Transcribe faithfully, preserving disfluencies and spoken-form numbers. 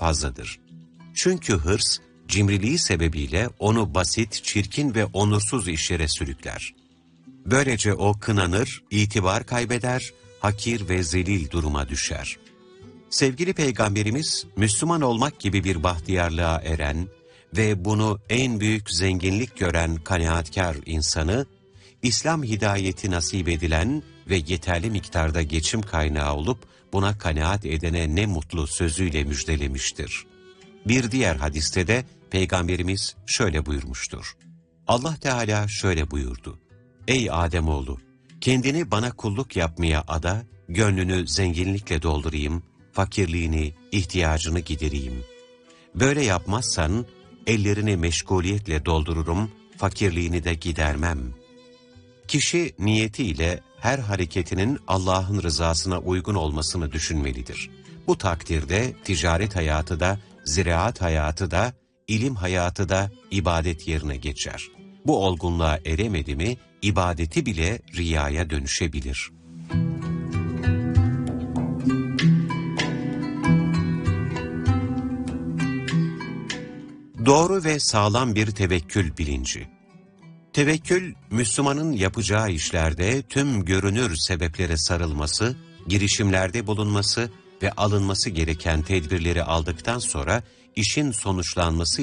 fazladır. Çünkü hırs, cimriliği sebebiyle onu basit, çirkin ve onursuz işlere sürükler. Böylece o kınanır, itibar kaybeder, hakir ve zelil duruma düşer. Sevgili Peygamberimiz, Müslüman olmak gibi bir bahtiyarlığa eren ve bunu en büyük zenginlik gören kanaatkar insanı, İslam hidayeti nasip edilen ve yeterli miktarda geçim kaynağı olup buna kanaat edene ne mutlu sözüyle müjdelemiştir. Bir diğer hadiste de Peygamberimiz şöyle buyurmuştur. Allah Teala şöyle buyurdu. Ey Ademoğlu! Kendini bana kulluk yapmaya ada, gönlünü zenginlikle doldurayım, fakirliğini, ihtiyacını gidereyim. Böyle yapmazsan, ellerini meşguliyetle doldururum, fakirliğini de gidermem. Kişi niyetiyle her hareketinin Allah'ın rızasına uygun olmasını düşünmelidir. Bu takdirde ticaret hayatı da, ziraat hayatı da, ilim hayatı da ibadet yerine geçer. Bu olgunluğa eremedi mi, ibadeti bile riyaya dönüşebilir. Doğru ve sağlam bir tevekkül bilinci. Tevekkül, Müslümanın yapacağı işlerde tüm görünür sebeplere sarılması, girişimlerde bulunması ve alınması gereken tedbirleri aldıktan sonra işin sonuçlanması